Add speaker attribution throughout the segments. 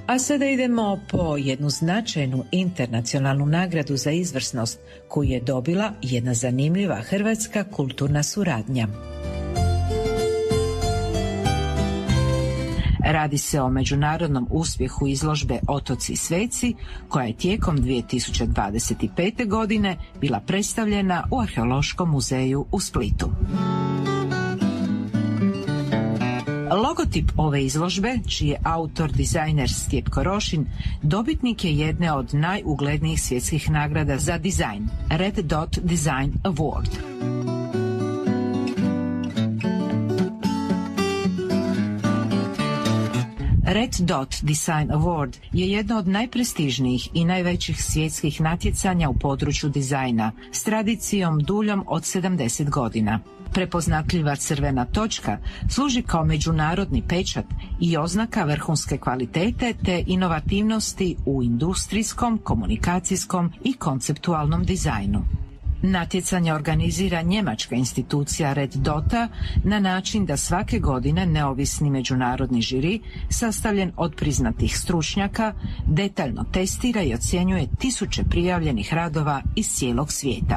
Speaker 1: A sada idemo po jednu značajnu internacionalnu nagradu za izvrsnost koju je dobila jedna zanimljiva hrvatska kulturna suradnja. Radi se o međunarodnom uspjehu izložbe Otoci i sveci, koja je tijekom 2025. godine bila predstavljena u Arheološkom muzeju u Splitu. Logotip ove izložbe, čiji je autor dizajner Stjepko Rošin, dobitnik je jedne od najuglednijih svjetskih nagrada za dizajn, Red Dot Design Award. Red Dot Design Award je jedno od najprestižnijih i najvećih svjetskih natjecanja u području dizajna s tradicijom duljom od 70 godina. Prepoznatljiva crvena točka služi kao međunarodni pečat i oznaka vrhunske kvalitete te inovativnosti u industrijskom, komunikacijskom i konceptualnom dizajnu. Natjecanje organizira njemačka institucija Red Dota na način da svake godine neovisni međunarodni žiri, sastavljen od priznatih stručnjaka, detaljno testira i ocjenjuje tisuće prijavljenih radova iz cijelog svijeta.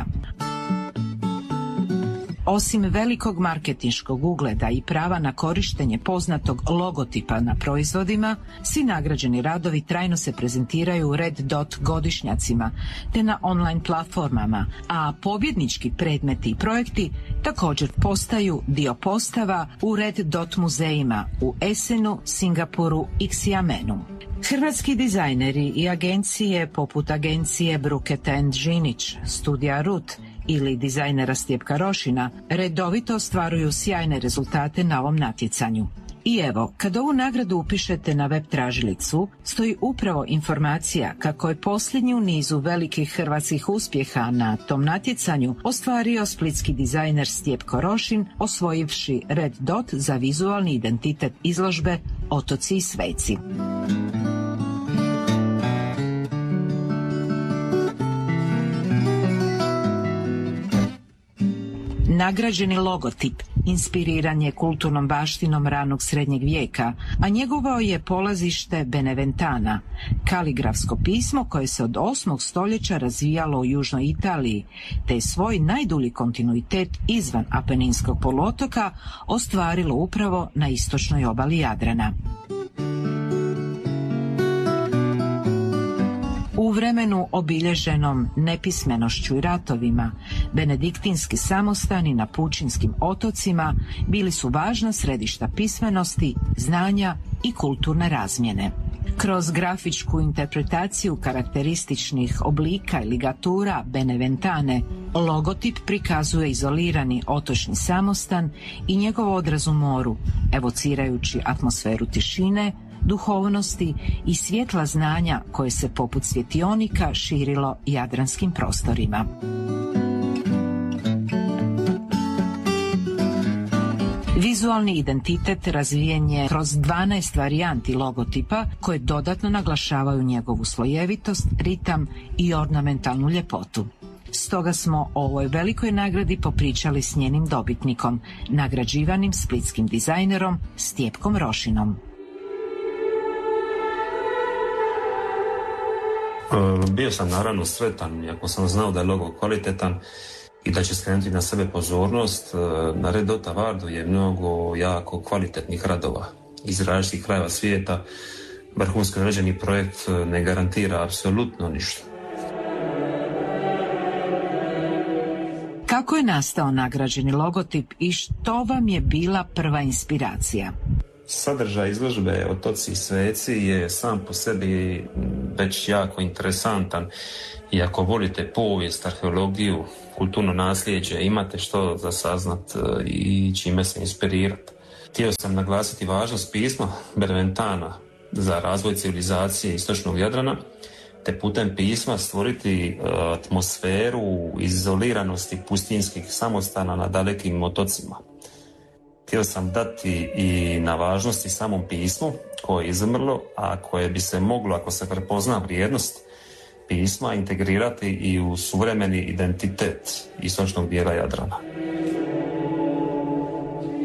Speaker 1: Osim velikog marketinškog ugleda i prava na korištenje poznatog logotipa na proizvodima, svi nagrađeni radovi trajno se prezentiraju u Red Dot godišnjacima te na online platformama, a pobjednički predmeti i projekti također postaju dio postava u Red Dot muzejima u Essenu, Singapuru i Xiamenu. Hrvatski dizajneri i agencije poput agencije Bruket & Žinić, Studija Rut ili dizajnera Stjepka Rošina redovito ostvaruju sjajne rezultate na ovom natjecanju. I evo, kad ovu nagradu upišete na web tražilicu, stoji upravo informacija kako je posljednji u nizu velikih hrvatskih uspjeha na tom natjecanju ostvario splitski dizajner Stjepko Rošin, osvojivši Red Dot za vizualni identitet izložbe Otoci i sveci. Nagrađeni logotip inspiriran je kulturnom baštinom ranog srednjeg vijeka, a njegovo je polazište Beneventana, kaligrafsko pismo koje se od 8. stoljeća razvijalo u južnoj Italiji, te je svoj najdulji kontinuitet izvan Apeninskog poluotoka ostvarilo upravo na istočnoj obali Jadrana. U vremenu obilježenom nepismenošću i ratovima, benediktinski samostani na pučinskim otocima bili su važna središta pismenosti, znanja i kulturne razmjene. Kroz grafičku interpretaciju karakterističnih oblika i ligatura Beneventane, logotip prikazuje izolirani otočni samostan i njegov odraz u moru, evocirajući atmosferu tišine, duhovnosti i svjetla znanja koje se poput svjetionika širilo jadranskim prostorima. Vizualni identitet razvijen je kroz 12 varijanti logotipa koje dodatno naglašavaju njegovu slojevitost, ritam i ornamentalnu ljepotu. Stoga smo o ovoj velikoj nagradi popričali s njenim dobitnikom, nagrađivanim splitskim dizajnerom Stjepkom Rošinom.
Speaker 2: Bio sam naravno sretan, iako sam znao da je logo kvalitetan i da će skrenuti na sebe pozornost. Na Red Dot Awardu je mnogo jako kvalitetnih radova iz različitih krajeva svijeta. Vrhunski određeni projekt ne garantira apsolutno ništa.
Speaker 1: Kako je nastao nagrađeni logotip i što vam je bila prva inspiracija?
Speaker 2: Sadržaj izložbe Otoci i sveci je sam po sebi već jako interesantan i ako volite povijest, arheologiju, kulturno nasljeđe, imate što za saznat i čime se inspirirati. Htio sam naglasiti važnost pisma Beneventana za razvoj civilizacije istočnog Jadrana, te putem pisma stvoriti atmosferu izoliranosti pustinjskih samostana na dalekim otocima. Htio sam dati i na važnosti samom pismu koje je izumrlo, a koje bi se moglo, ako se prepozna vrijednost pisma, integrirati i u suvremeni identitet istočnog dijela Jadrana.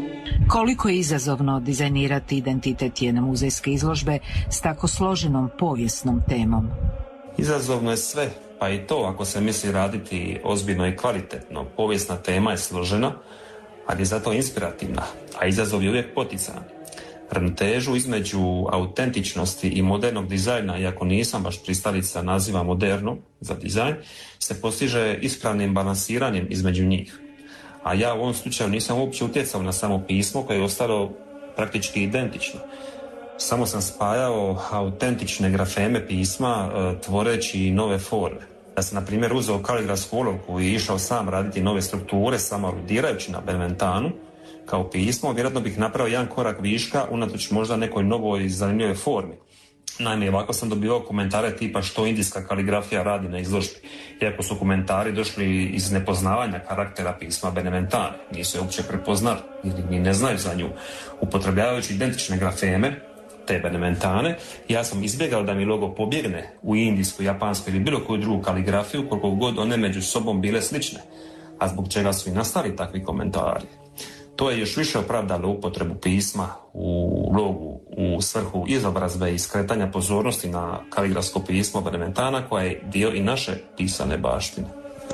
Speaker 1: Koliko je izazovno dizajnirati identitet jedne muzejske izložbe s tako složenom povijesnom temom?
Speaker 2: Izazovno je sve, pa i to ako se misli raditi ozbiljno i kvalitetno. Povijesna tema je složena, ali je zato inspirativna, a izazov je uvijek poticajan. Ravnotežu između autentičnosti i modernog dizajna, iako nisam baš pristalica naziva moderno za dizajn, se postiže ispravnim balansiranjem između njih. A ja u ovom slučaju nisam uopće utjecao na samo pismo koje je ostalo praktički identično. Samo sam spajao autentične grafeme pisma tvoreći nove forme. Da sam na primjer uzeo kaligrafsku olovku i išao sam raditi nove strukture, samo aludirajući na Beneventanu kao pismo, vjerojatno bih napravio jedan korak viška unatoč možda nekoj novoj zanimljivoj formi. Naime, ovako sam dobivao komentare tipa što indijska kaligrafija radi na izložbi, iako su komentari došli iz nepoznavanja karaktera pisma Beneventane. Nisu je uopće prepoznali, ni ne znaju za nju. Upotrebljavajući identične grafeme, te Beneventane, ja sam izbjegao da mi logo pobjegne u indijsku, japansku ili bilo koju drugu kaligrafiju, koliko god one među sobom bile slične, a zbog čega su i nastali takvi komentari. To je još više opravdalo upotrebu pisma u logu u svrhu izobrazbe i skretanja pozornosti na kaligrafsko pismo Beneventana, koja je dio i naše pisane baštine.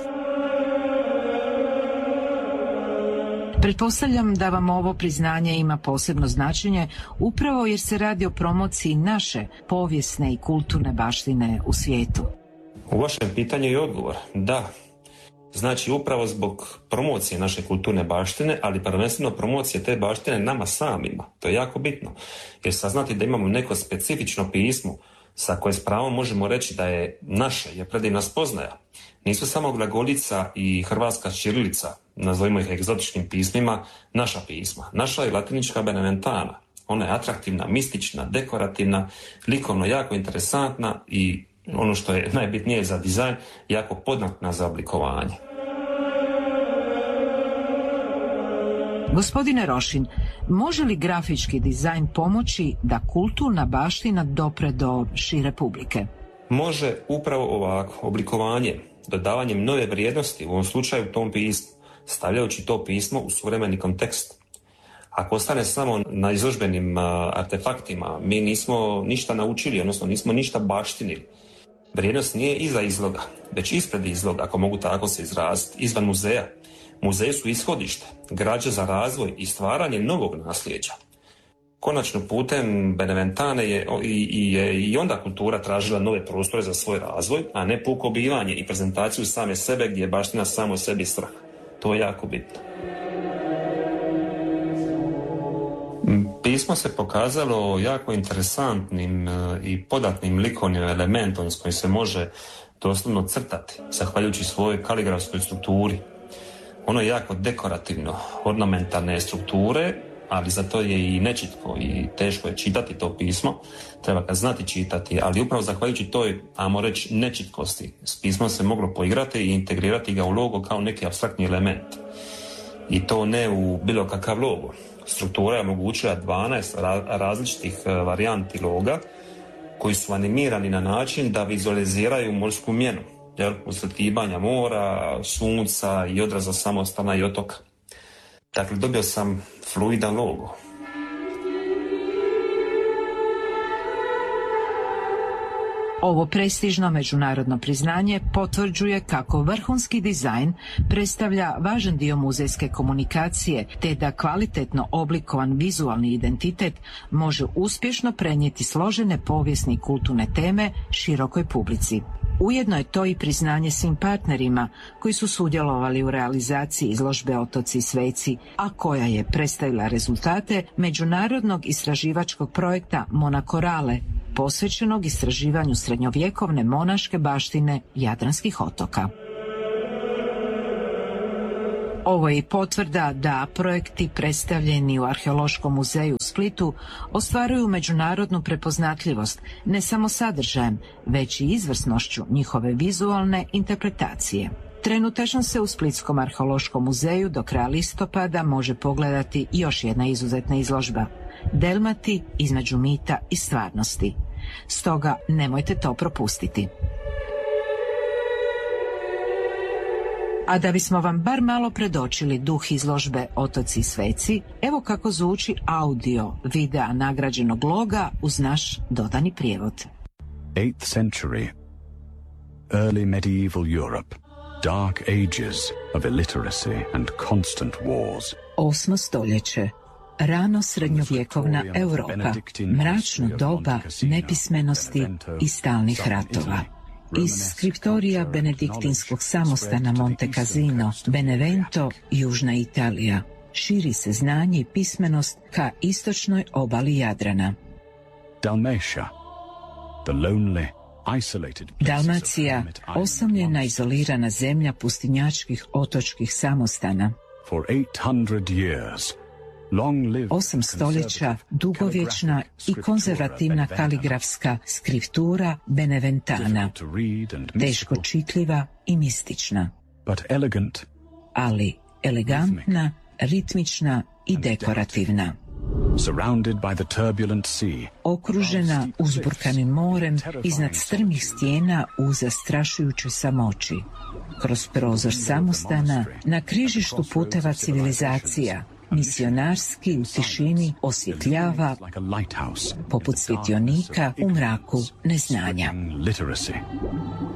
Speaker 1: Pretpostavljam da vam ovo priznanje ima posebno značenje upravo jer se radi o promociji naše povijesne i kulturne baštine u svijetu.
Speaker 2: U vašem pitanju je odgovor da. Znači upravo zbog promocije naše kulturne baštine, ali prvenstveno promocije te baštine nama samima. To je jako bitno. Jer saznati da imamo neko specifično pismo sa koje s pravom možemo reći da je naše, je predivna spoznaja. Nisu samo glagoljica i hrvatska ćirilica, nazovimo ih egzotičnim pismima, naša pisma. Naša je latinička Beneventana. Ona je atraktivna, mistična, dekorativna, likovno jako interesantna i ono što je najbitnije za dizajn, jako podnatna za oblikovanje.
Speaker 1: Gospodine Rošin, može li grafički dizajn pomoći da kulturna baština dopre do šire publike?
Speaker 2: Može upravo ovako, oblikovanje, dodavanjem nove vrijednosti, u ovom slučaju tom pismu, stavljajući to pismo u suvremeni kontekst. Ako ostane samo na izložbenim artefaktima, mi nismo ništa naučili, odnosno nismo ništa baštinili. Vrijednost nije iza izloga, već ispred izloga, ako mogu tako se izraziti, izvan muzeja. Muzeji su ishodište, građa za razvoj i stvaranje novog nasljeđa. Konačno putem Beneventane je i onda kultura tražila nove prostore za svoj razvoj, a ne puko bivanje i prezentaciju same sebe gdje je baština samo sebi svrha. To je jako bitno. Pismo se pokazalo jako interesantnim i podatnim likovnim elementom s kojim se može doslovno crtati, zahvaljujući svojoj kaligrafskoj strukturi. Ono je jako dekorativno, ornamentalne strukture, ali zato je i nečitko i teško je čitati to pismo. Treba ga znati čitati, ali upravo zahvaljujući toj, ajmo reći, nečitkosti, s pismom se moglo poigrati i integrirati ga u logo kao neki apstraktni element. I to ne u bilo kakav logo. Struktura je omogućila 12 različitih varijanti loga koji su animirani na način da vizualiziraju morsku mjenu, usred kibanja mora, sunca i odraza samostana i otoka. Dakle, dobio sam fluidan logo.
Speaker 1: Ovo prestižno međunarodno priznanje potvrđuje kako vrhunski dizajn predstavlja važan dio muzejske komunikacije, te da kvalitetno oblikovan vizualni identitet može uspješno prenijeti složene povijesne i kulturne teme širokoj publici. Ujedno je to i priznanje svim partnerima koji su sudjelovali u realizaciji izložbe Otoci i sveci, a koja je predstavila rezultate međunarodnog istraživačkog projekta Monakorale, posvećenog istraživanju srednjovjekovne monaške baštine jadranskih otoka. Ovo je i potvrda da projekti predstavljeni u Arheološkom muzeju u Splitu ostvaruju međunarodnu prepoznatljivost ne samo sadržajem, već i izvrsnošću njihove vizualne interpretacije. Trenutačno se u Splitskom arheološkom muzeju do kraja listopada može pogledati još jedna izuzetna izložba – Delmati između mita i stvarnosti. Stoga nemojte to propustiti. A da bismo vam bar malo predočili duh izložbe Otoci i sveci, evo kako zvuči audio videa nagrađenog loga uz naš dodani prijevod.
Speaker 3: 8th century, early medieval Europe, dark ages of illiteracy and constant wars.
Speaker 1: 8. stoljeće, rano srednjovjekovna Europa, mračno doba nepismenosti i stalnih ratova. Iz skriptorija benediktinskog samostana Monte Cassino, Benevento, Južna Italija, širi se znanje i pismenost ka istočnoj obali Jadrana.
Speaker 3: Dalmatia, the lonely, isolated places
Speaker 1: Dalmacija,
Speaker 3: of hermit island
Speaker 1: osamljena, izolirana zemlja pustinjačkih otočkih samostana.
Speaker 3: For 800 years, long lived
Speaker 1: 8 stoljeća, dugovječna i konzervativna kaligrafska skriptura Beneventana,
Speaker 3: to read and
Speaker 1: teško
Speaker 3: mystical,
Speaker 1: čitljiva i mistična,
Speaker 3: but elegant,
Speaker 1: ali elegantna, ritmična i dekorativna.
Speaker 3: surrounded by the turbulent sea,
Speaker 1: Okružena uzburkanim morem iznad strmih stijena u zastrašujućoj samoći. Kroz prozor samostana, na križištu puteva civilizacija, misionarski u tišini osvjetljava
Speaker 3: like a lighthouse,
Speaker 1: poput svjetionika u mraku neznanja.
Speaker 3: literacy.